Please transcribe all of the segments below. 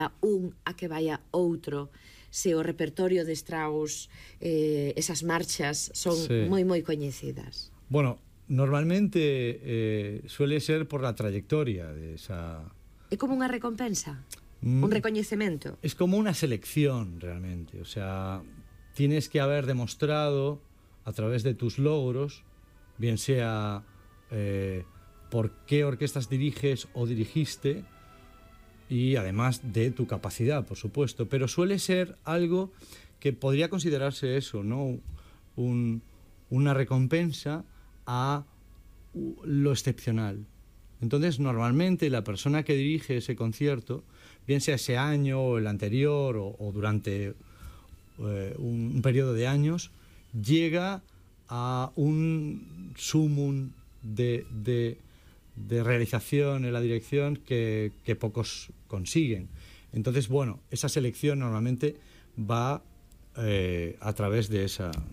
un a que vaya outro, se o repertorio de Strauss, esas marchas son moi coñecidas? Bueno, normalmente suele ser por la trayectoria de esa... É como unha recompensa, un recoñecemento. Es como una selección realmente, o sea, tienes que haber demostrado a través de tus logros, bien sea por qué orquestas diriges o dirigiste, y además de tu capacidad, por supuesto, pero suele ser algo que podría considerarse eso, ¿no? Una recompensa a lo excepcional. Entonces, normalmente la persona que dirige ese concierto, bien sea ese año o el anterior o durante un periodo de años, llega a un sumum de realización en la dirección que pocos consiguen. Entonces, bueno, esa selección normalmente va a través de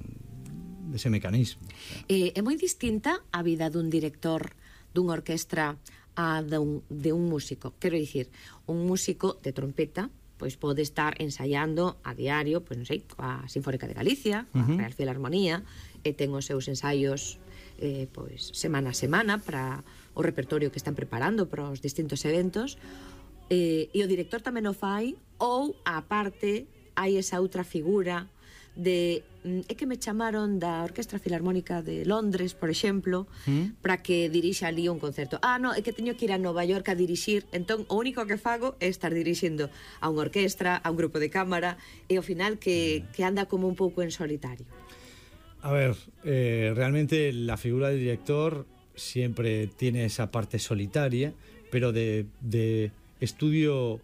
ese mecanismo. É moi distinta a vida dun director dunha orquestra a de un músico. Quero dicir, un músico de trompeta pois pode estar ensaiando a diario, pois non sei, coa Sinfónica de Galicia, coa Real Filarmonía, e ten os seus ensaios pois semana a semana para o repertorio que están preparando para os distintos eventos, e o director tamén o fai, ou á parte hai esa outra figura de é que me chamaron da Orquestra Filarmónica de Londres, por exemplo, para que dirixa ali un concerto. No, é que teño que ir a Nova York a dirixir, entón o único que fago é estar dirixindo a unha orquestra, a un grupo de cámara, e ao final que anda como un pouco en solitario. A ver, realmente la figura del director siempre tiene esa parte solitaria, pero de estudio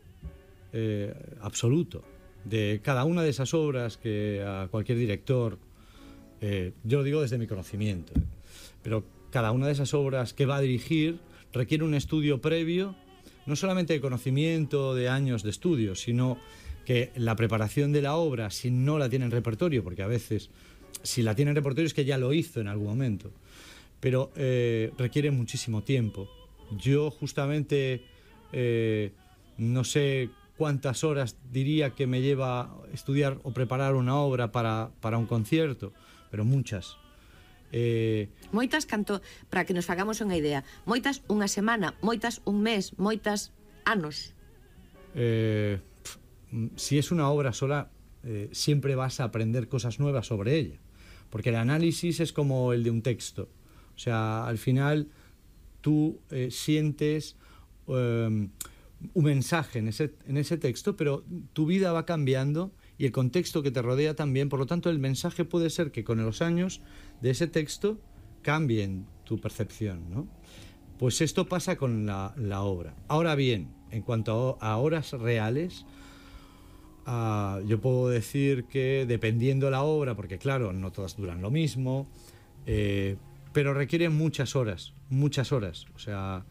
absoluto de cada una de esas obras que a cualquier director, yo lo digo desde mi conocimiento, pero cada una de esas obras que va a dirigir requiere un estudio previo, no solamente de conocimiento de años de estudio, sino que la preparación de la obra, si no la tiene en repertorio, porque a veces si la tiene en repertorio es que ya lo hizo en algún momento, pero requiere muchísimo tiempo. Yo justamente no sé cuántas horas diría que me lleva estudiar o preparar una obra para un concierto, pero muchas. Moitas, canto, para que nos fagamos unha idea, moitas unha semana, moitas un mes, moitas anos. Si es una obra sola, siempre vas a aprender cosas nuevas sobre ella, porque el análisis es como el de un texto. O sea, al final tú sientes un mensaje en ese texto, pero tu vida va cambiando y el contexto que te rodea también. Por lo tanto, el mensaje puede ser que con los años de ese texto cambien tu percepción, ¿no? Pues esto pasa con la obra. Ahora bien, en cuanto a horas reales, yo puedo decir que dependiendo la obra, porque claro, no todas duran lo mismo, pero requieren muchas horas. O sea,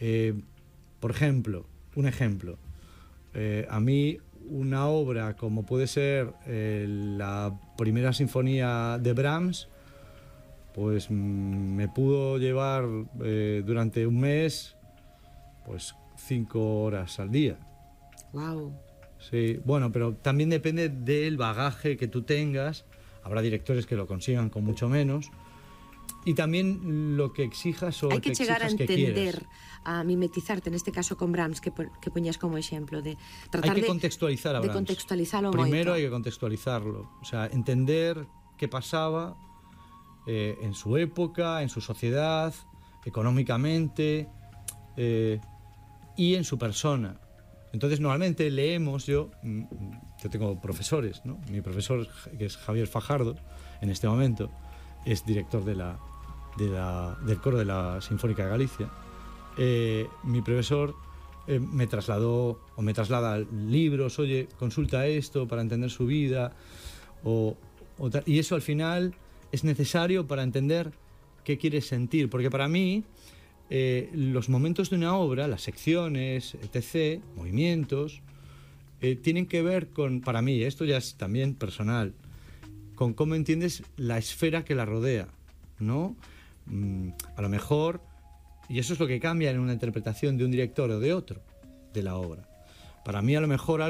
por ejemplo, un ejemplo, a mí una obra como puede ser la primera sinfonía de Brahms, pues me pudo llevar durante un mes pues 5 horas al día. Wow. Sí, bueno, pero también depende del bagaje que tú tengas. Habrá directores que lo consigan con mucho menos. Y también lo que exijas o hay que chegar a entender, a mimetizarte, en este caso con Brahms, que poñas como ejemplo, de tratar hay que contextualizar a Brahms. De contextualizarlo primero moito. Hay que contextualizarlo, o sea, entender qué pasaba en su época, en su sociedad, económicamente y en su persona. Entonces normalmente leemos, yo tengo profesores, ¿no? Mi profesor, que es Javier Fajardo, en este momento es director del coro de la Sinfónica de Galicia. Mi profesor me trasladó o me traslada libros, oye, consulta esto para entender su vida y eso al final es necesario para entender qué quieres sentir, porque para mí los momentos de una obra, las secciones, etc., movimientos, tienen que ver con, para mí, esto ya es también personal, con cómo entiendes la esfera que la rodea, ¿no? A lo mejor, y eso es lo que cambia en una interpretación de un director o de otro, de la obra. Para mí a lo mejor